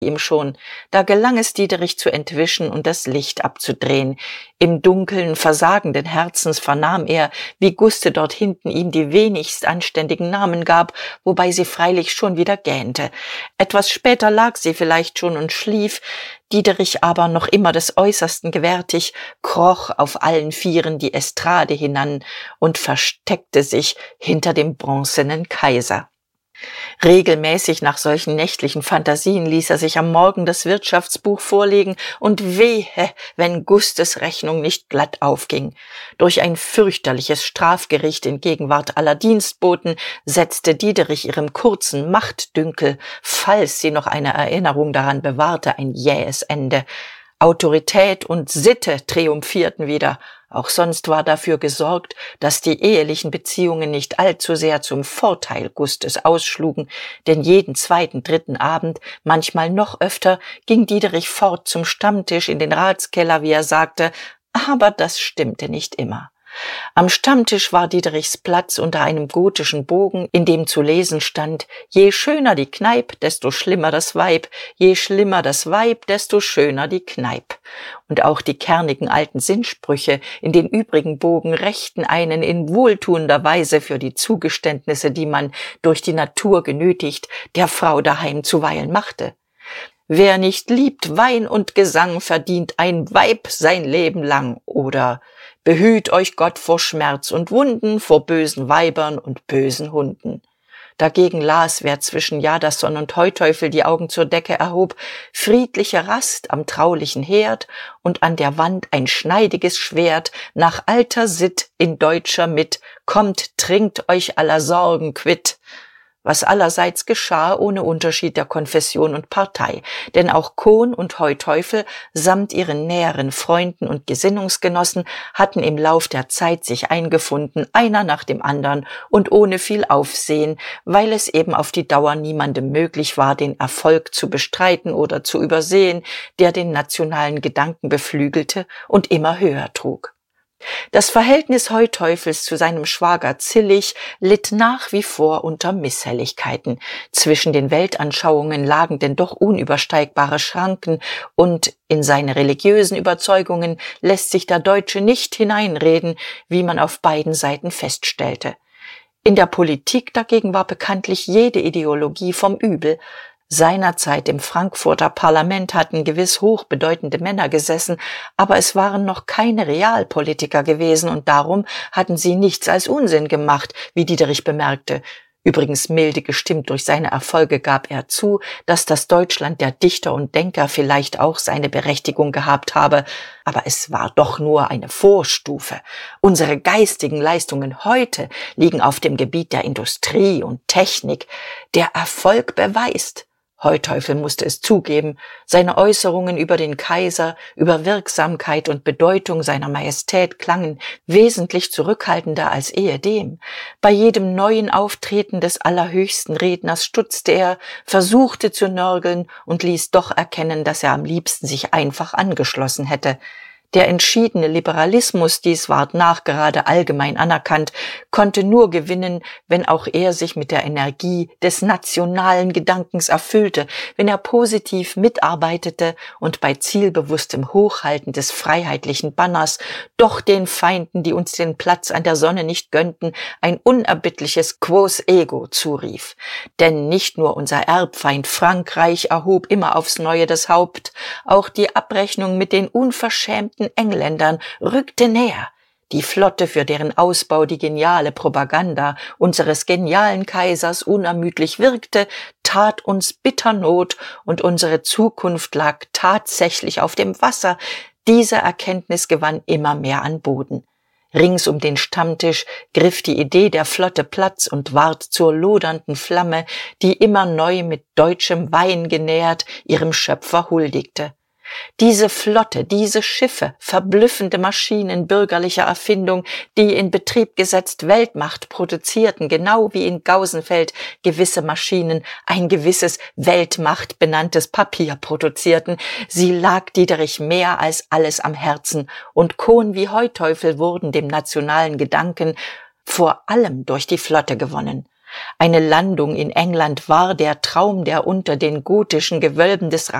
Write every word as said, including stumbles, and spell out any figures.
ihm schon, da gelang es Diederich zu entwischen und das Licht abzudrehen. Im dunkeln, versagenden Herzens vernahm er, wie Guste dort hinten ihm die wenigst anständigen Namen gab, wobei sie freilich schon wieder gähnte. Etwas später lag sie vielleicht schon und schlief, Diederich aber, noch immer des Äußersten gewärtig, kroch auf allen Vieren die Estrade hinan und versteckte sich hinter dem bronzenen Kaiser. Regelmäßig nach solchen nächtlichen Fantasien ließ er sich am Morgen das Wirtschaftsbuch vorlegen, und wehe, wenn Gustes Rechnung nicht glatt aufging. Durch ein fürchterliches Strafgericht in Gegenwart aller Dienstboten setzte Diederich ihrem kurzen Machtdünkel, falls sie noch eine Erinnerung daran bewahrte, ein jähes Ende. Autorität und Sitte triumphierten wieder. Auch sonst war dafür gesorgt, dass die ehelichen Beziehungen nicht allzu sehr zum Vorteil Gustes ausschlugen, denn jeden zweiten, dritten Abend, manchmal noch öfter, ging Diederich fort zum Stammtisch in den Ratskeller, wie er sagte, aber das stimmte nicht immer. Am Stammtisch war Diederichs Platz unter einem gotischen Bogen, in dem zu lesen stand: Je schöner die Kneip, desto schlimmer das Weib, je schlimmer das Weib, desto schöner die Kneip. Und auch die kernigen alten Sinnsprüche in den übrigen Bogen rächten einen in wohltuender Weise für die Zugeständnisse, die man, durch die Natur genötigt, der Frau daheim zuweilen machte. Wer nicht liebt Wein und Gesang, verdient ein Weib sein Leben lang, oder behüt euch Gott vor Schmerz und Wunden, vor bösen Weibern und bösen Hunden. Dagegen las, wer zwischen Jadasson und Heuteufel die Augen zur Decke erhob, friedliche Rast am traulichen Herd und an der Wand ein schneidiges Schwert, nach alter Sitt in deutscher Mitt, kommt, trinkt euch aller Sorgen quitt. Was allerseits geschah, ohne Unterschied der Konfession und Partei, denn auch Kohn und Heuteufel samt ihren näheren Freunden und Gesinnungsgenossen hatten im Lauf der Zeit sich eingefunden, einer nach dem andern und ohne viel Aufsehen, weil es eben auf die Dauer niemandem möglich war, den Erfolg zu bestreiten oder zu übersehen, der den nationalen Gedanken beflügelte und immer höher trug. Das Verhältnis Heuteufels zu seinem Schwager Zillich litt nach wie vor unter Misshelligkeiten. Zwischen den Weltanschauungen lagen denn doch unübersteigbare Schranken, und in seine religiösen Überzeugungen lässt sich der Deutsche nicht hineinreden, wie man auf beiden Seiten feststellte. In der Politik dagegen war bekanntlich jede Ideologie vom Übel. Seinerzeit im Frankfurter Parlament hatten gewiss hochbedeutende Männer gesessen, aber es waren noch keine Realpolitiker gewesen, und darum hatten sie nichts als Unsinn gemacht, wie Diederich bemerkte. Übrigens milde gestimmt durch seine Erfolge gab er zu, dass das Deutschland der Dichter und Denker vielleicht auch seine Berechtigung gehabt habe, aber es war doch nur eine Vorstufe. Unsere geistigen Leistungen heute liegen auf dem Gebiet der Industrie und Technik. Der Erfolg beweist, Heuteufel musste es zugeben, seine Äußerungen über den Kaiser, über Wirksamkeit und Bedeutung seiner Majestät klangen wesentlich zurückhaltender als ehedem. Bei jedem neuen Auftreten des allerhöchsten Redners stutzte er, versuchte zu nörgeln und ließ doch erkennen, dass er am liebsten sich einfach angeschlossen hätte. Der entschiedene Liberalismus, dies ward nachgerade allgemein anerkannt, konnte nur gewinnen, wenn auch er sich mit der Energie des nationalen Gedankens erfüllte, wenn er positiv mitarbeitete und bei zielbewusstem Hochhalten des freiheitlichen Banners doch den Feinden, die uns den Platz an der Sonne nicht gönnten, ein unerbittliches Quos ego zurief. Denn nicht nur unser Erbfeind Frankreich erhob immer aufs Neue das Haupt, auch die Abrechnung mit den unverschämten Engländern rückte näher. Die Flotte, für deren Ausbau die geniale Propaganda unseres genialen Kaisers unermüdlich wirkte, tat uns bitter Not, und unsere Zukunft lag tatsächlich auf dem Wasser. Diese Erkenntnis gewann immer mehr an Boden. Rings um den Stammtisch griff die Idee der Flotte Platz und ward zur lodernden Flamme, die immer neu mit deutschem Wein genährt ihrem Schöpfer huldigte. Diese Flotte, diese Schiffe, verblüffende Maschinen bürgerlicher Erfindung, die in Betrieb gesetzt Weltmacht produzierten, genau wie in Gausenfeld gewisse Maschinen ein gewisses Weltmacht benanntes Papier produzierten. Sie lag Diederich mehr als alles am Herzen, und Kohn wie Heuteufel wurden dem nationalen Gedanken vor allem durch die Flotte gewonnen. Eine Landung in England war der Traum, der unter den gotischen Gewölben des